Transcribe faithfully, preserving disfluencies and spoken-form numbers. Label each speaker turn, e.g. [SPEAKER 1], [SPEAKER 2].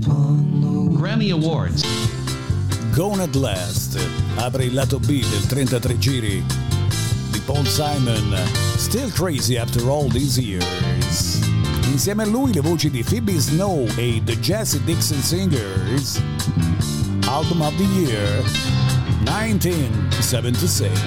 [SPEAKER 1] Grammy Awards.
[SPEAKER 2] Gone at Last apre il lato B del trentatré giri di Paul Simon, Still Crazy After All These Years. Insieme a lui le voci di Phoebe Snow e The Jesse Dixon Singers. Album of the Year nineteen seventy-six.